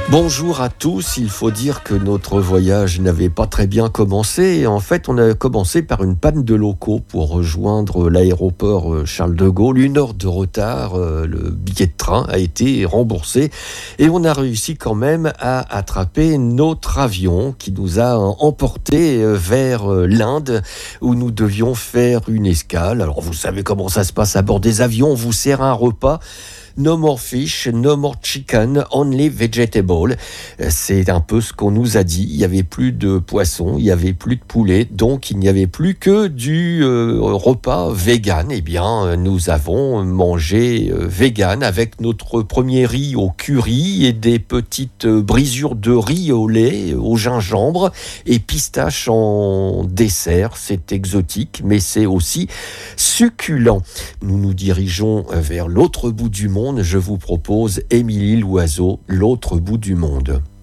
Bonjour à tous, il faut dire que notre voyage n'avait pas très bien commencé. En fait, on a commencé par une panne de locaux pour rejoindre l'aéroport Charles de Gaulle. 1 heure de retard, le billet de train a été remboursé et on a réussi quand même à attraper notre avion qui nous a emportés vers l'Inde où nous devions faire une escale. Alors vous savez comment ça se passe à bord des avions, on vous sert un repas. No more fish, no more chicken, only vegetable. C'est un peu ce qu'on nous a dit. Il n'y avait plus de poisson, il n'y avait plus de poulet, donc il n'y avait plus que du repas vegan. Eh bien, nous avons mangé vegan avec notre premier riz au curry et des petites brisures de riz au lait, au gingembre et pistache en dessert. C'est exotique, mais c'est aussi succulent. Nous nous dirigeons vers l'autre bout du monde. Je vous propose Émilie Loiseau, L'autre bout du monde.